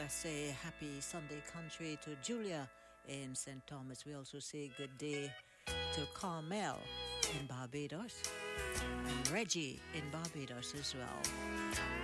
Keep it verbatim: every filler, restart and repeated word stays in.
say happy Sunday country to Julia in Saint Thomas. We also say good day to Carmel in Barbados and Reggie in Barbados as well.